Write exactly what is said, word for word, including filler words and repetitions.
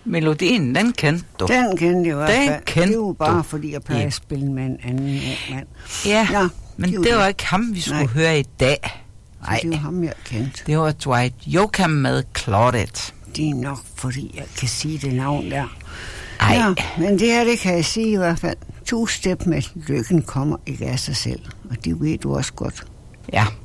melodien, den kendte du. Den kendte jeg i hvert fald. Den kendte det var bare du. fordi, jeg plejer Ja. at spille med en anden mand. Ja, Ja, men det var det var det. ikke ham, vi skulle Nej. høre i dag. Så Nej, det var ham, jeg kendte. det var Dwight Yoakam med Claudette. Det er nok, fordi jeg kan sige det navn der. Ej, Ja, men det her, det kan jeg sige i hvert fald. Two-step med lykken kommer ikke af sig selv. Og det ved du også godt. ja.